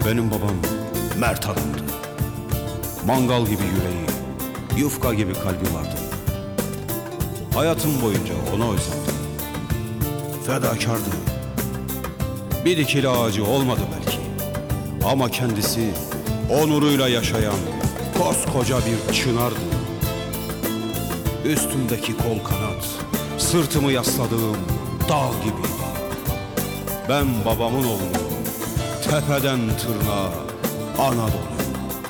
Benim babam mert adamdı. Mangal gibi yüreği, yufka gibi kalbi vardı. Hayatım boyunca ona özledim. Fedakardı. Bir dikili ağacı olmadı belki. Ama kendisi onuruyla yaşayan koskoca bir çınardı. Üstümdeki kol kanat, sırtımı yasladığım dağ gibiydi. Ben babamın oğlunu, tepeden tırnağa Anadolu.